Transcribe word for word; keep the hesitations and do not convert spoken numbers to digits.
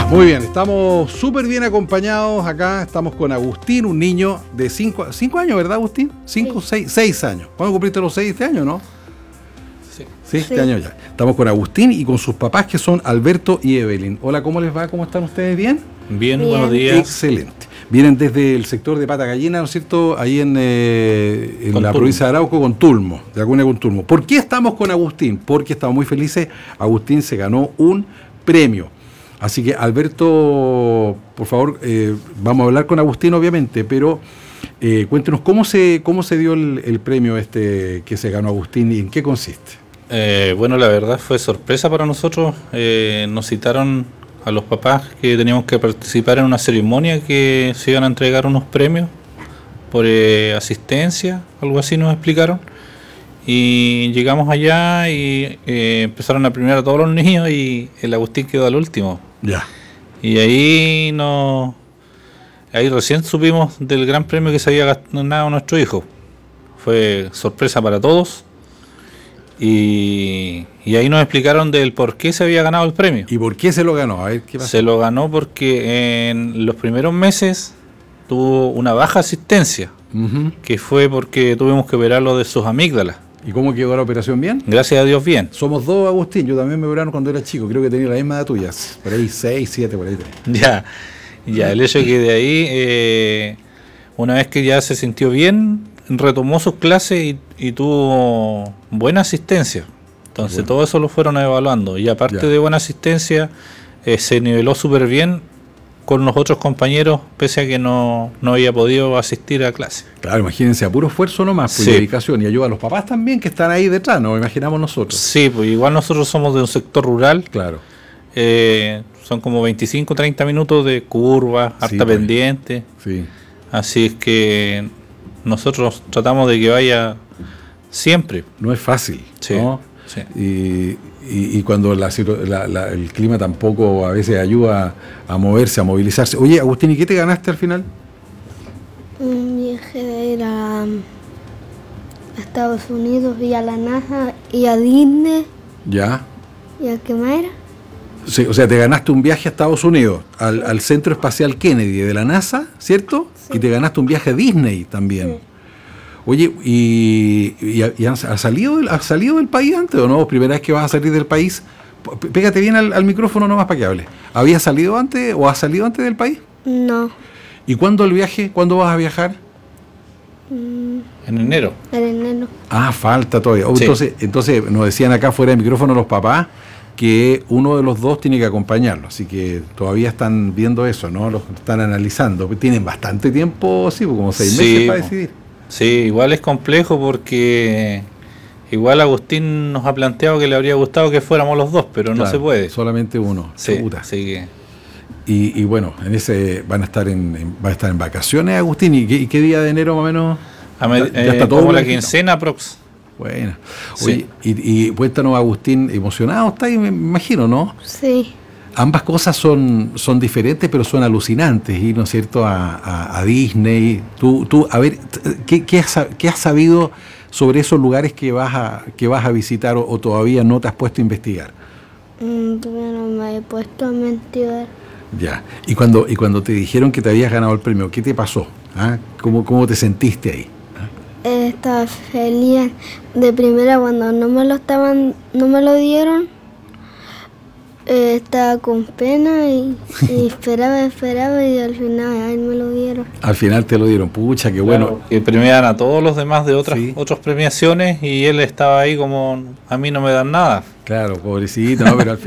Muy bien, estamos súper bien acompañados acá. Estamos con Agustín, un niño de cinco años, ¿verdad, Agustín? cinco, seis años. ¿Cuándo cumpliste los seis este año, no? Sí. Sí, este sí. año ya. Estamos con Agustín y con sus papás, que son Alberto y Evelyn. Hola, ¿cómo les va? ¿Cómo están ustedes? ¿Bien? Bien, Bien. buenos días. Excelente. Vienen desde el sector de Pata Gallina, ¿no es cierto? Ahí en, eh, en la provincia de Arauco, con Tulmo, de Acuña con Tulmo. ¿Por qué estamos con Agustín? Porque estamos muy felices. Agustín se ganó un premio. Así que, Alberto, por favor, eh, vamos a hablar con Agustín, obviamente, pero eh, cuéntenos cómo se cómo se dio el, el premio este que se ganó Agustín y en qué consiste. Eh, bueno, la verdad fue sorpresa para nosotros. Eh, nos citaron a los papás que teníamos que participar en una ceremonia que se iban a entregar unos premios por eh, asistencia, algo así nos explicaron. Y llegamos allá y eh, empezaron a premiar a todos los niños y el Agustín quedó al último. Ya. Y ahí no, ahí recién supimos del gran premio que se había ganado nuestro hijo. Fue sorpresa para todos. Y, y ahí nos explicaron del por qué se había ganado el premio. ¿Y por qué se lo ganó? A ver, ¿qué pasa? Se lo ganó porque en los primeros meses tuvo una baja asistencia, Uh-huh. que fue porque tuvimos que operarlo de sus amígdalas. ¿Y cómo quedó la operación? ¿Bien? Gracias a Dios, bien. Somos dos, Agustín. Yo también me operaron cuando era chico. Creo que tenía la misma edad tuya. Por ahí seis, siete, por ahí tres. Ya, ya, el hecho es que de ahí, eh, una vez que ya se sintió bien, retomó sus clases y, y tuvo buena asistencia. Entonces, bueno, todo eso lo fueron evaluando. Y aparte ya. de buena asistencia, eh, se niveló súper bien con los otros compañeros, pese a que no, no había podido asistir a clase. Claro, imagínense, a puro esfuerzo nomás, pues, Sí. y dedicación, y ayuda a los papás también que están ahí detrás, nos imaginamos nosotros. Sí, pues igual nosotros somos de un sector rural. Claro. Eh, son como veinticinco, treinta minutos de curva, harta Sí, pues. pendiente. Sí. Así es que nosotros tratamos de que vaya siempre. No es fácil, Sí, ¿no? sí. Y, y, y cuando la, la, la, el clima tampoco a veces ayuda a moverse, a movilizarse. Oye, Agustín, ¿y qué te ganaste al final? Un viaje de ir a, a Estados Unidos y a la NASA y a Disney Ya. y a qué más era. Sí, o sea, te ganaste un viaje a Estados Unidos, al, al Centro Espacial Kennedy de la NASA, ¿cierto? Sí. Y te ganaste un viaje a Disney también. Sí. Oye, ¿y, y, y has, has salido, has salido del país antes o no? ¿Primera vez que vas a salir del país? P- Pégate bien al, al micrófono nomás para que hable. ¿Habías salido antes o has salido antes del país? No, ¿Y cuándo el viaje? ¿Cuándo vas a viajar? mm, En enero. el enero. Ah, falta todavía. Oh, Sí. entonces, entonces nos decían acá fuera del micrófono los papás que uno de los dos tiene que acompañarlo. Así que todavía están viendo eso, ¿no? Lo están analizando. Tienen bastante tiempo, sí, como seis Sí, meses para po. decidir. Sí, igual es complejo porque igual Agustín nos ha planteado que le habría gustado que fuéramos los dos, pero no Claro, se puede. Solamente uno. Sí, Chuta. así que Y, y bueno, en ese van a estar en, en- va a estar en vacaciones, Agustín. ¿Y qué, y qué día de enero más o menos? a med- Ya- ya eh, está todo como la planificado. quincena prox. Bueno. Sí. Oye, y, y cuéntanos, Agustín, emocionado está ahí, me imagino, ¿no? Sí, Ambas cosas son, son diferentes, pero son alucinantes, ir, ¿no es cierto?, a, a, a Disney. Tú, tú, a ver, ¿qué, qué, has, ¿qué has sabido sobre esos lugares que vas a, que vas a visitar o, o todavía no te has puesto a investigar? mm, todavía no me he puesto a mentir. Ya. Y cuando, y cuando te dijeron que te habías ganado el premio, ¿qué te pasó? ¿Ah? ¿Cómo, ¿Cómo te sentiste ahí? Eh, Estaba feliz de primera cuando no me lo estaban, no me lo dieron. Eh, estaba con pena y, y esperaba, esperaba y al final ahí me lo dieron. Al final te lo dieron, pucha, qué bueno. Claro, que premiaban a todos los demás de otras Sí. otras premiaciones y él estaba ahí como a mí no me dan nada. Claro, pobrecito, ¿no? Pero al